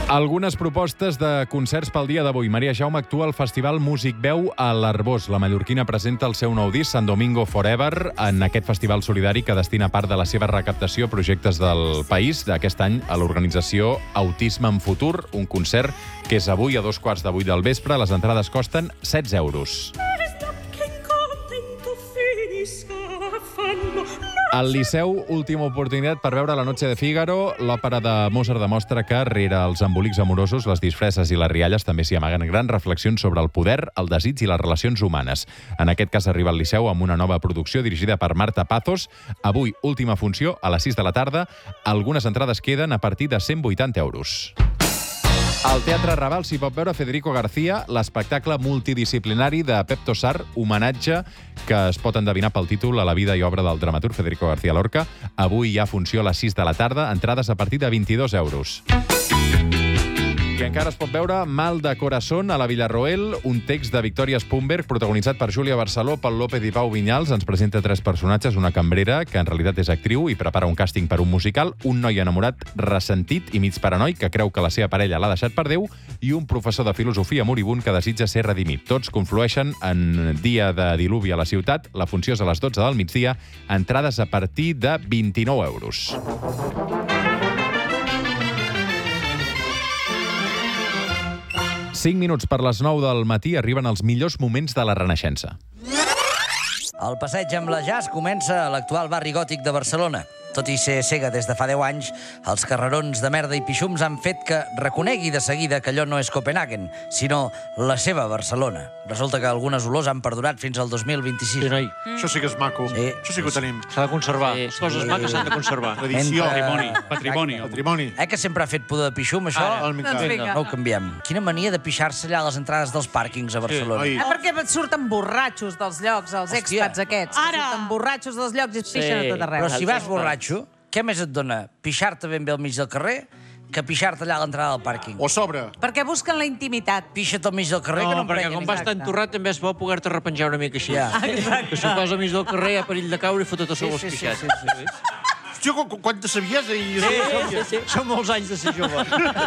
Algunes propostes de concerts pel dia d'avui. Maria Jaume actua al Festival Músic Veu a l'Arbós. La mallorquina presenta el seu nou disc, San Domingo Forever, en aquest festival solidari que destina part de la seva recaptació a projectes del país. D'aquest any a l'organització Autisme en Futur, un concert que és avui a 2:15 del vespre. Les entrades costen 16 euros. Al Liceu, última oportunitat per veure La noche de Fígaro. L'òpera de Mozart demostra que, rere els embolics amorosos, les disfresses i les rialles també s'hi amaguen grans reflexions sobre el poder, el desig i les relacions humanes. En aquest cas arriba al Liceu amb una nova producció dirigida per Marta Pazos. Avui, última funció, a les 6 de la tarda. Algunes entrades queden a partir de 180 euros. Al Teatre Raval s'hi pot veure Federico García, l'espectacle multidisciplinari de Pep Tosar, homenatge que es pot endevinar pel títol a la vida i obra del dramaturg Federico García Lorca. Avui hi ha funció a les 6 de la tarda, entrades a partir de 22 euros. I encara es pot veure Mal de Corazón a la Villarroel, un text de Victòria Spumberg protagonitzat per Júlia Barceló, Pol López i Pau Vinyals. Ens presenta 3 personatges, una cambrera, que en realitat és actriu i prepara un càsting per un musical, un noi enamorat ressentit i mig paranoic que creu que la seva parella l'ha deixat per Déu i un professor de filosofia moribund que desitja ser redimit. Tots conflueixen en dia de diluvi a la ciutat. La funció és a les 12 del migdia. Entrades a partir de 29 euros. Cinc minuts per les 9 del matí arriben els millors moments de la Renaixença. El passeig amb la Jazz comença a l'actual barri gòtic de Barcelona. Tot i ser cega des de fa 10 anys, els carrerons de merda i pixums han fet que reconegui de seguida que allò no és Copenhagen, sinó la seva Barcelona. Resulta que algunes olors han perdurat fins al 2026. Sí, noi. Això sí que és maco. Sí. Això sí que ho tenim. S'ha de conservar. Les coses maques s'han de conservar. Tradició. Patrimoni. Patrimoni. Que sempre ha fet pudor de pixum, això? Ara, No ho canviem. Quina mania de pixar-se allà a les entrades dels pàrquings a Barcelona. oi. Perquè surten borratxos dels llocs, els expats aquests. Ara! Surten borratxos dels llocs i es pixen a tot arreu. Però si vas borratxo, què més et dona? Pixar-te ben bé al mig del carrer que pixar-te allà a l'entrada del pàrquing. O sobre. Perquè busquen la intimitat. Pixa't al mig del carrer que no No, em perquè prenguin. com vas tan torrat també és bo poder-te repenjar una mica així. Ja. Que si vas al mig del carrer hi ha perill de caure i fotut a sobre els pixats. sí. Hòstia, quanta saviesa i... Són molts anys de ser jove.